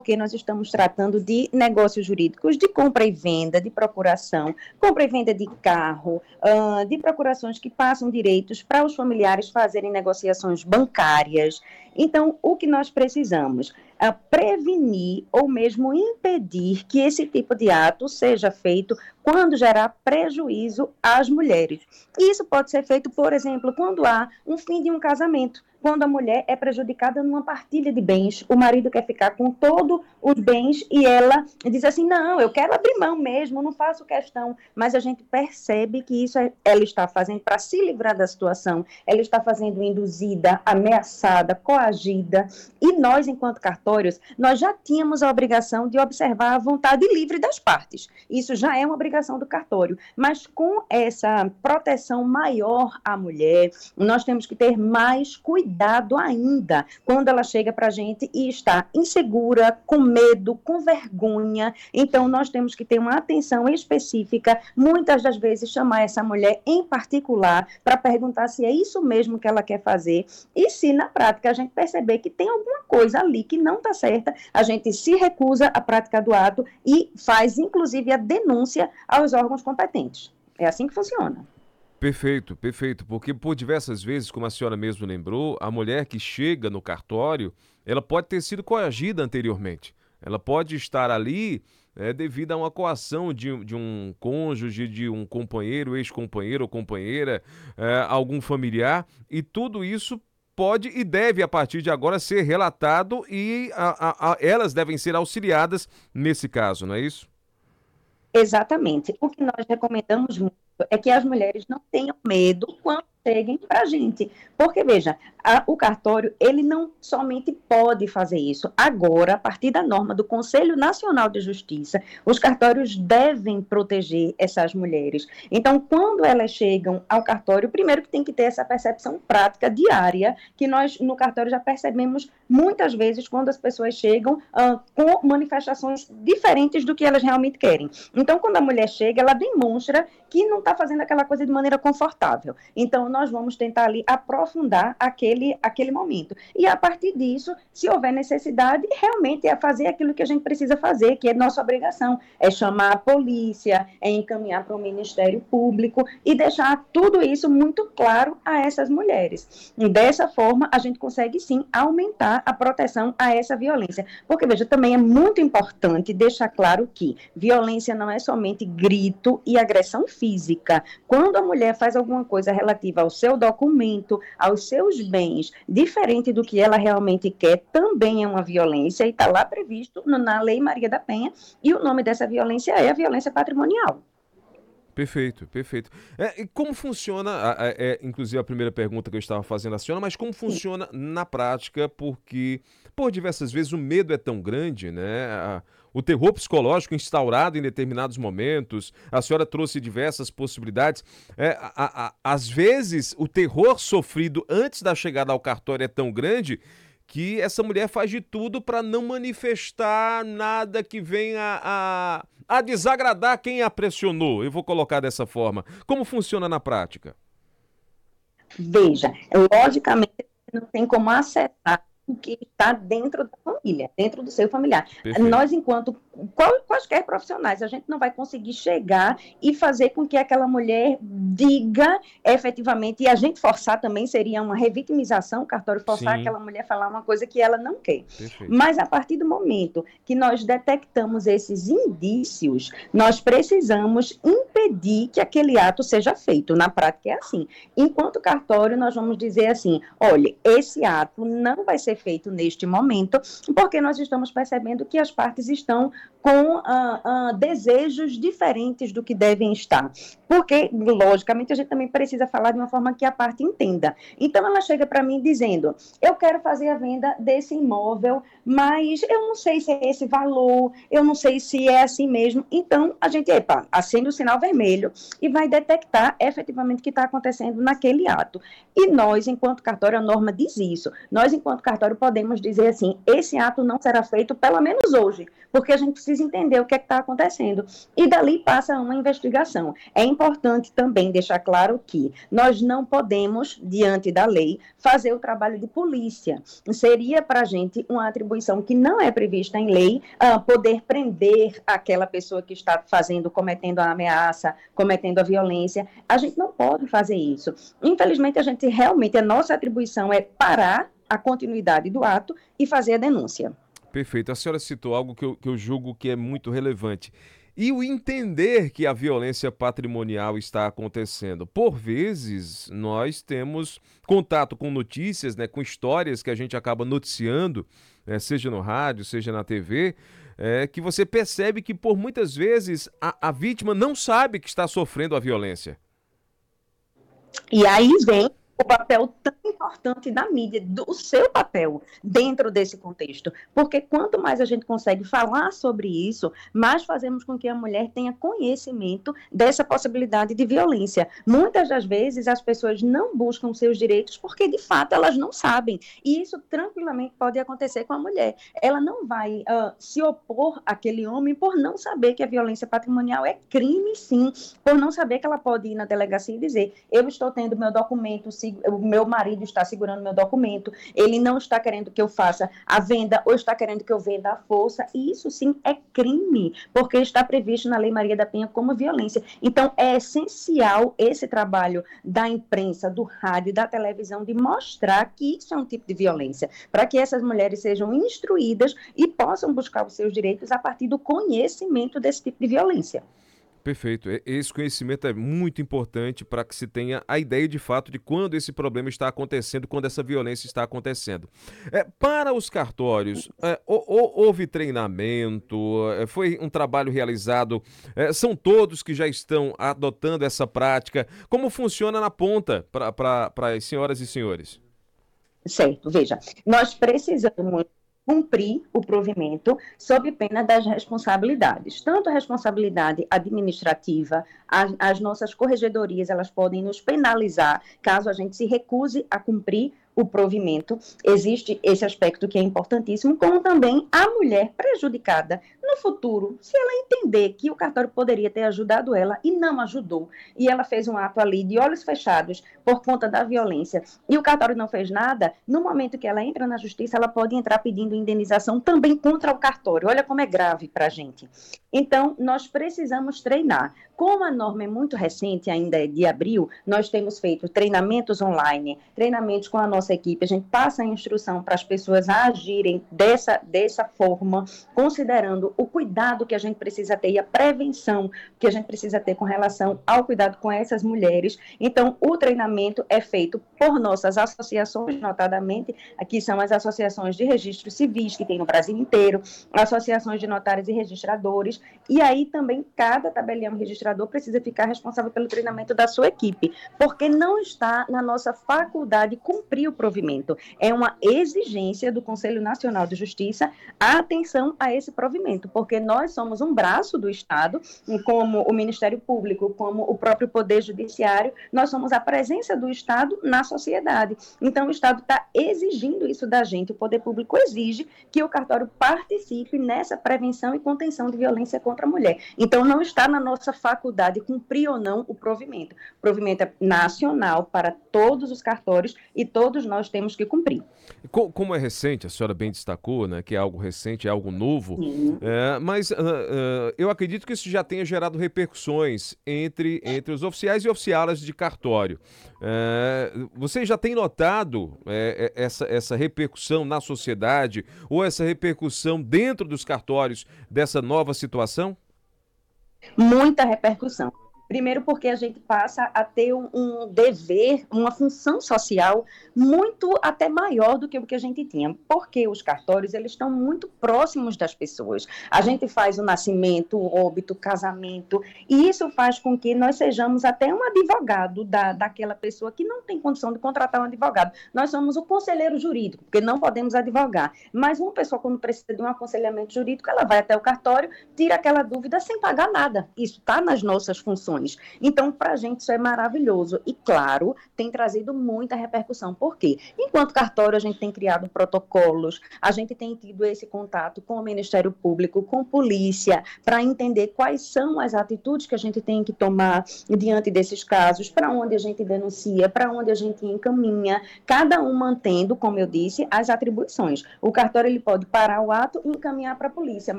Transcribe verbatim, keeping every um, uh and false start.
porque nós estamos tratando de negócios jurídicos, de compra e venda, de procuração, compra e venda de carro, uh, de procurações que passam direitos para os familiares fazerem negociações bancárias. Então, o que nós precisamos? Uh, prevenir ou mesmo impedir que esse tipo de ato seja feito quando gerar prejuízo às mulheres. E isso pode ser feito, por exemplo, quando há um fim de um casamento, quando a mulher é prejudicada numa partilha de bens, o marido quer ficar com todos os bens e ela diz assim, não, eu quero abrir mão mesmo, não faço questão, mas a gente percebe que isso é, ela está fazendo para se livrar da situação, ela está fazendo induzida, ameaçada, coagida, e nós, enquanto cartórios, nós já tínhamos a obrigação de observar a vontade livre das partes, isso já é uma obrigação do cartório, mas com essa proteção maior à mulher, nós temos que ter mais cuidado cuidado ainda quando ela chega para a gente e está insegura, com medo, com vergonha. Então, nós temos que ter uma atenção específica, muitas das vezes chamar essa mulher em particular para perguntar se é isso mesmo que ela quer fazer e se na prática a gente perceber que tem alguma coisa ali que não está certa, a gente se recusa à prática do ato e faz inclusive a denúncia aos órgãos competentes. É assim que funciona. Perfeito, perfeito, porque por diversas vezes, como a senhora mesmo lembrou, a mulher que chega no cartório, ela pode ter sido coagida anteriormente. Ela pode estar ali é, devido a uma coação de, de um cônjuge, de um companheiro, ex-companheiro ou companheira, é, algum familiar, e tudo isso pode e deve, a partir de agora, ser relatado e a, a, a, elas devem ser auxiliadas nesse caso, não é isso? Exatamente. O que nós recomendamos muito é que as mulheres não tenham medo quando cheguem para a gente. Porque, veja, a, o cartório, ele não somente pode fazer isso. Agora, a partir da norma do Conselho Nacional de Justiça, os cartórios devem proteger essas mulheres. Então, quando elas chegam ao cartório, primeiro que tem que ter essa percepção prática diária, que nós, no cartório, já percebemos muitas vezes quando as pessoas chegam ah, com manifestações diferentes do que elas realmente querem. Então, quando a mulher chega, ela demonstra que não está fazendo aquela coisa de maneira confortável. Então, nós vamos tentar ali aprofundar aquele, aquele momento. E, a partir disso, se houver necessidade, realmente é fazer aquilo que a gente precisa fazer, que é nossa obrigação, é chamar a polícia, é encaminhar para o Ministério Público e deixar tudo isso muito claro a essas mulheres. E dessa forma, a gente consegue, sim, aumentar a proteção a essa violência. Porque, veja, também é muito importante deixar claro que violência não é somente grito e agressão física. Quando a mulher faz alguma coisa relativa ao seu documento, aos seus bens, diferente do que ela realmente quer, também é uma violência e está lá previsto na Lei Maria da Penha, e o nome dessa violência é a violência patrimonial. Perfeito, perfeito. É, e como funciona, a- a- é, inclusive a primeira pergunta que eu estava fazendo à senhora, mas como Sim. funciona na prática, porque por diversas vezes o medo é tão grande, né? A- o terror psicológico instaurado em determinados momentos, a senhora trouxe diversas possibilidades. É, a- a- a- às vezes o terror sofrido antes da chegada ao cartório é tão grande que essa mulher faz de tudo para não manifestar nada que venha a, a desagradar quem a pressionou. Eu vou colocar dessa forma. Como funciona na prática? Veja, logicamente, não tem como acessar o que está dentro da família, dentro do seu familiar. Perfeito. Nós, enquanto qual, quaisquer profissionais, a gente não vai conseguir chegar e fazer com que aquela mulher diga efetivamente, e a gente forçar também seria uma revitimização, o cartório forçar Sim, aquela mulher a falar uma coisa que ela não quer. perfeito. Mas a partir do momento que nós detectamos esses indícios, nós precisamos impedir que aquele ato seja feito. Na prática é assim. Enquanto cartório, nós vamos dizer assim, olha, esse ato não vai ser feito neste momento, porque nós estamos percebendo que as partes estão com ah, ah, desejos diferentes do que devem estar. Porque, logicamente, a gente também precisa falar de uma forma que a parte entenda. Então, ela chega para mim dizendo, eu quero fazer a venda desse imóvel, mas eu não sei se é esse valor, eu não sei se é assim mesmo. Então, a gente, epa, acende o sinal vermelho e vai detectar efetivamente o que está acontecendo naquele ato. E nós, enquanto cartório, a norma diz isso. Nós, enquanto cartório, podemos dizer assim, esse ato não será feito pelo menos hoje, porque a gente gente precisa entender o que é que está acontecendo. E dali passa uma investigação. É importante também deixar claro que nós não podemos, diante da lei, fazer o trabalho de polícia. Seria para a gente uma atribuição que não é prevista em lei, uh, poder prender aquela pessoa que está fazendo, cometendo a ameaça, cometendo a violência. A gente não pode fazer isso. Infelizmente, a gente realmente, a nossa atribuição é parar a continuidade do ato e fazer a denúncia. Perfeito. A senhora citou algo que eu, que eu julgo que é muito relevante. E o entender que a violência patrimonial está acontecendo. Por vezes, nós temos contato com notícias, né, com histórias que a gente acaba noticiando, né, seja no rádio, seja na T V, é, que você percebe que, por muitas vezes, a, a vítima não sabe que está sofrendo a violência. E aí vem o papel tão importante da mídia, do seu papel dentro desse contexto, porque quanto mais a gente consegue falar sobre isso, mais fazemos com que a mulher tenha conhecimento dessa possibilidade de violência. Muitas das vezes as pessoas não buscam seus direitos porque de fato elas não sabem, e isso tranquilamente pode acontecer com a mulher. Ela não vai uh, se opor àquele homem por não saber que a violência patrimonial é crime, sim, por não saber que ela pode ir na delegacia e dizer: eu estou tendo meu documento, o meu marido está segurando meu documento, ele não está querendo que eu faça a venda ou está querendo que eu venda à força, e isso sim é crime, porque está previsto na Lei Maria da Penha como violência. Então é essencial esse trabalho da imprensa, do rádio, da televisão, de mostrar que isso é um tipo de violência, para que essas mulheres sejam instruídas e possam buscar os seus direitos a partir do conhecimento desse tipo de violência. Perfeito. Esse conhecimento é muito importante para que se tenha a ideia de fato de quando esse problema está acontecendo, quando essa violência está acontecendo. É, para os cartórios, é, houve treinamento, é, foi um trabalho realizado, é, são todos que já estão adotando essa prática? Como funciona na ponta para as senhoras e senhores? Certo, veja, nós precisamos cumprir o provimento sob pena das responsabilidades, tanto a responsabilidade administrativa, as, as nossas corregedorias, elas podem nos penalizar caso a gente se recuse a cumprir o provimento. Existe esse aspecto que é importantíssimo, como também a mulher prejudicada no futuro, se ela entender que o cartório poderia ter ajudado ela e não ajudou, e ela fez um ato ali de olhos fechados por conta da violência, e o cartório não fez nada, no momento que ela entra na justiça, ela pode entrar pedindo indenização também contra o cartório. Olha como é grave para a gente. Então, nós precisamos treinar. Como a norma é muito recente, ainda é de abril, nós temos feito treinamentos online, treinamentos com a nossa equipe, a gente passa a instrução para as pessoas a agirem dessa, dessa forma, considerando o cuidado que a gente precisa ter e a prevenção que a gente precisa ter com relação ao cuidado com essas mulheres. Então, o treinamento é feito por nossas associações, notadamente, aqui são as associações de registros civis que tem no Brasil inteiro, associações de notários e registradores, e aí também cada tabelião registrador precisa ficar responsável pelo treinamento da sua equipe, porque não está na nossa faculdade cumprir o provimento. É uma exigência do Conselho Nacional de Justiça a atenção a esse provimento, porque nós somos um braço do Estado, como o Ministério Público, como o próprio Poder Judiciário, nós somos a presença do Estado na sociedade. Então, o Estado está exigindo isso da gente, o Poder Público exige que o cartório participe nessa prevenção e contenção de violência contra a mulher. Então, não está na nossa faculdade cumprir ou não o provimento. O provimento é nacional para todos os cartórios e todos nós temos que cumprir. Como é recente, a senhora bem destacou, né, que é algo recente, é algo novo, é, mas uh, uh, eu acredito que isso já tenha gerado repercussões entre, entre os oficiais e oficialas de cartório. É, você já tem notado é, essa, essa repercussão na sociedade ou essa repercussão dentro dos cartórios dessa nova situação? Muita repercussão. Primeiro porque a gente passa a ter um, um dever, uma função social muito até maior do que o que a gente tinha, porque os cartórios, eles estão muito próximos das pessoas. A gente faz o nascimento, o óbito, o casamento, e isso faz com que nós sejamos até um advogado da, daquela pessoa que não tem condição de contratar um advogado. Nós somos o conselheiro jurídico, porque não podemos advogar, mas uma pessoa quando precisa de um aconselhamento jurídico, ela vai até o cartório, tira aquela dúvida sem pagar nada. Isso está nas nossas funções. atribuições. Então, para a gente isso é maravilhoso e, claro, tem trazido muita repercussão. Por quê? Enquanto cartório, a gente tem criado protocolos, a gente tem tido esse contato com o Ministério Público, com polícia, para entender quais são as atitudes que a gente tem que tomar diante desses casos, para onde a gente denuncia, para onde a gente encaminha, cada um mantendo, como eu disse, as atribuições. O cartório ele pode parar o ato e encaminhar para a polícia,